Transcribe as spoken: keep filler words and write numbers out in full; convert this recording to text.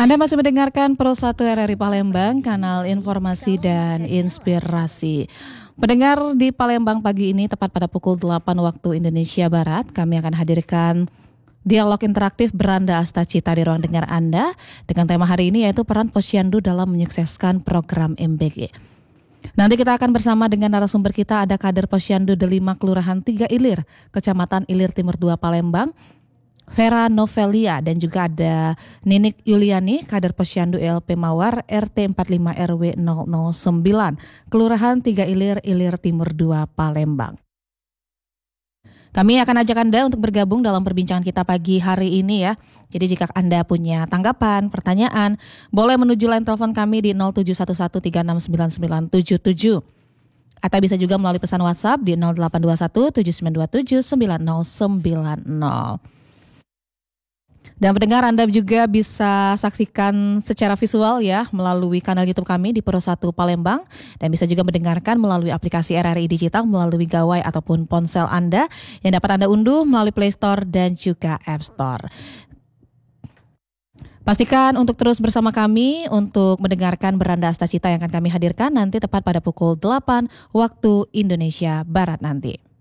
Anda masih mendengarkan Pro satu R R I Palembang, kanal informasi dan inspirasi. Pendengar di Palembang pagi ini tepat pada pukul delapan waktu Indonesia Barat, kami akan hadirkan dialog interaktif Beranda Astacita di ruang dengar Anda dengan tema hari ini yaitu peran Posyandu dalam menyukseskan program M B G. Nanti kita akan bersama dengan narasumber kita, ada kader Posyandu Delima Kelurahan tiga Ilir, Kecamatan Ilir Timur dua Palembang, Vera Novelia, dan juga ada Ninik Yuliani, kader Posyandu L P Mawar R T empat puluh lima R W nol nol sembilan, Kelurahan tiga Ilir, Ilir Timur dua Palembang. Kami akan ajak Anda untuk bergabung dalam perbincangan kita pagi hari ini ya. Jadi jika Anda punya tanggapan, pertanyaan, boleh menuju line telepon kami di nol tujuh satu satu tiga enam sembilan sembilan tujuh tujuh. Atau bisa juga melalui pesan WhatsApp di nol delapan dua satu tujuh sembilan dua tujuh sembilan nol sembilan nol. Dan pendengar, Anda juga bisa saksikan secara visual ya melalui kanal YouTube kami di Pro satu Palembang, dan bisa juga mendengarkan melalui aplikasi R R I Digital melalui gawai ataupun ponsel Anda yang dapat Anda unduh melalui Play Store dan juga App Store. Pastikan untuk terus bersama kami untuk mendengarkan Beranda Astacita yang akan kami hadirkan nanti tepat pada pukul delapan waktu Indonesia Barat nanti.